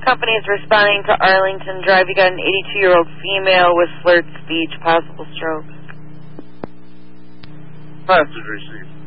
company is responding to Arlington Drive. You got an 82-year-old female with slurred speech, possible stroke. Message received.